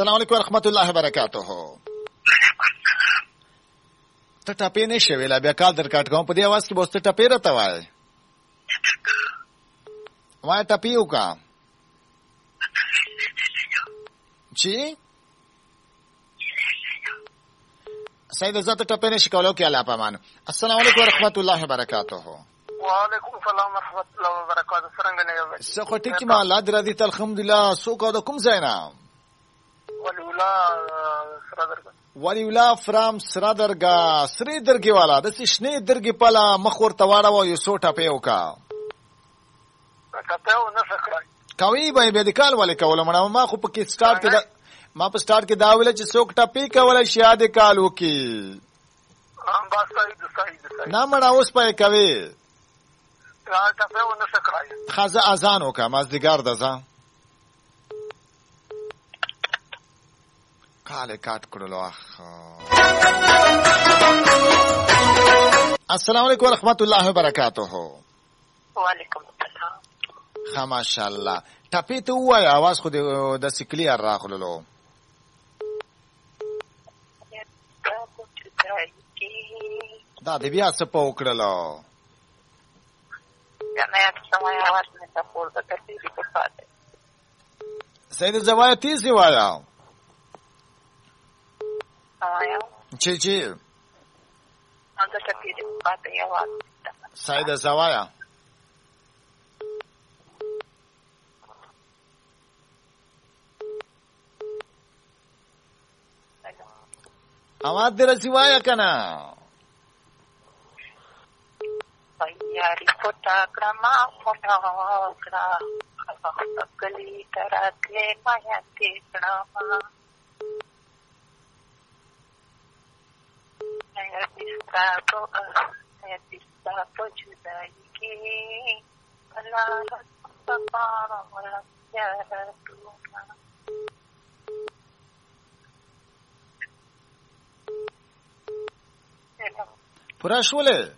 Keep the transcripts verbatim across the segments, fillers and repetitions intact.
السلام علیکم ورحمت الله وبرکاته. ته ټاپې نه شې ویلا بیا کال در کاټ کوم په دې اواز کې بوسته ټاپې راته وای وای ټاپې وکا چی سید عزت ټاپې نه شکولو کې الله پامان. السلام علیکم ورحمت الله وبرکاته. وعلیکم السلام ورحمت الله وبرکاته. څنګه نه یو څه خو ټیک ما الله دې راضي الحمدلله. سو کو د کوم ځاینا ولی الله سرادرګ ولی الله فرام سرادرګ سری درګي والا د شنه درګي پالا مخ ورته واړو یو سو ټاپې وکا ټاپې و نه سکړای کوي به به د کال ولې کول مړه ما خو په کې سٹارټ کې ما په سٹارټ کې دا ویل چې څوک ټاپې کول شي یاد کال وکي هم با صحیح صحیح نه مړه اوس پې کوي ټاپې و نه سکړای خازه اذان وکا مازدیګر دزا کاله کاټ کړلو. السلام علیکم ورحمت الله وبرکاته. وعلیکم السلام. ها ماشاءالله. ټاپې ته وای आवाज خو د سکلیر راغللو. دا دې بیا څه په وکړلو سید زوایا تیزی وایا چی چی سید زوایا آواز دې رسی وایا کنه یاری پتا کرما پتا کرا کلی تراتلے مایا تیکڑا ایا دستا تو ایا دستا تو جدائی کی بلا رسپارا ولا یارتونا پورا شوله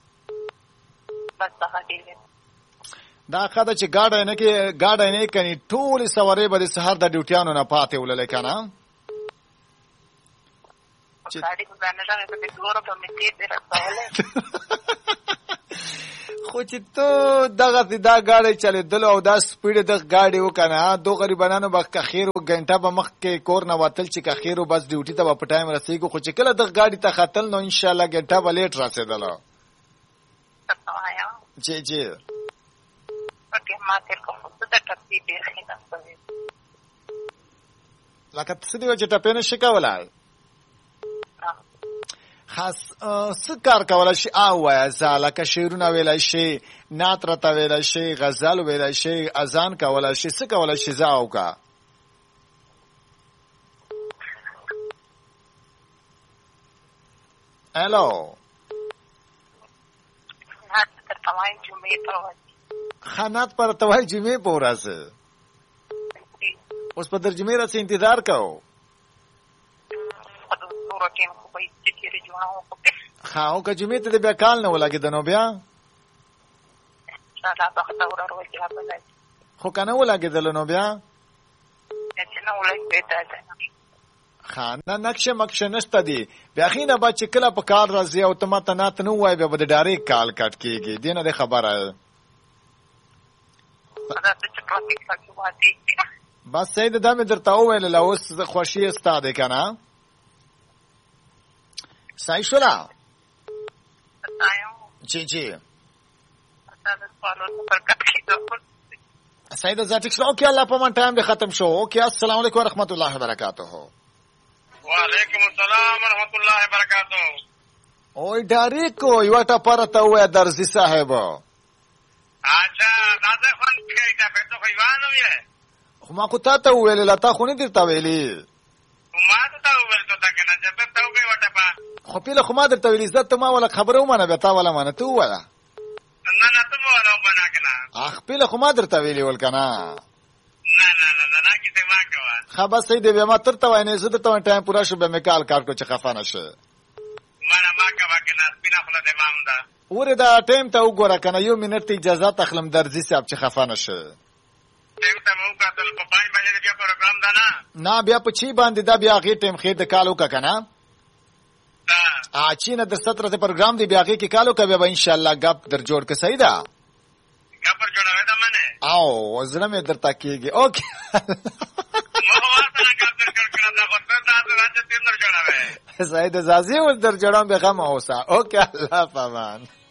دا خاطر چې گاډه نه کې گاډه نه کني ټول سوارې به د سحر د ډیوټیانو نه پاتې ولل کنه خو چې ته دغه دا گاډي چلے دل او دا سپیډ د گاډي وکنه دو غریبانو به خیر او غنټه به مخ کې کور نه وتل چې که خیر او بس ډیوټي ته په ټایم رسیدو خو چې کله د گاډي ته خاتل نو ان شاء الله غنټه به لیټ رسیدله جی جی لکه څه دی چې ټاپې نه شي کولای خاص څه کار کولای شي او وای ځکه شعرونه ویلای شي نعت راته ویلای شي غزل ویلای شي اذان کولای شي څه کولای شي زاو کا الو خانات پر توای جمعې په ورځ اوس په در جمعې راځي انتظار کوو خاو که جمعې ته بیا کال نه ولګي دنو بیا خو کنه ولګي دلنو بیا خانه نقشه مکشه نشته دی بیا خینه با چې کله په کار راځي او ته ماته نات نه وای به د ډایرک کال کټ کیږي دینه د خبره بس سید دا مې درته وویل لا اوس خوشی استاده کنه صحیح شولا جی جی سید زاتیک شو اوکے الله په من ټایم به ختم شو اوکے السلام علیکم ورحمت الله وبرکاته. وعلیکم السلام ورحمت الله وبرکاته. اوی ډاریکو یو ټا پرته وای درځي صاحب اچھا دا څه خون کې دا په تو خیوانو یې خو ما کو تا ته ویل لا تا خو نه درته ویلي ما ته ویل ته کنه چې په تو کې وټه په خو پیله خو ما درته ویل عزت ته ما ولا خبره ومنه به تا ولا منه ته ولا نه نه ته ولا ومنه کنه اخ پیله خو ما درته ویلي ول کنه نه نه نه نه کی ته ما کوه خبر سي دی به ما ترته وای نه زه درته ټایم پورا شو به مې کال کار کو چې خفه نشه ما ما کوه کنه سپینا خپل د امام ده وره دا ټایم ته وګوره کنه یو منټ اجازه تخلم درځي صاحب چې خفه نشه ټیم ته مو کتل په پنځه بجې بیا پروګرام دا نه نه بیا په چی باندې دا بیا غي ټیم خې د کالو کا کنه دا ا چی نه د ستره ته پروګرام دی بیا غي کې کالو کا بیا ان شاء الله غپ در جوړ ک صحیح ده غپ پر جوړاوه دا منه او زړه مې درته کېږي اوکې مو ورته غپ در جوړ کړه دا ورته دا راځي تیر جوړاوه صحیح ده زازي ور در جوړم به غم اوسه اوکې الله پامان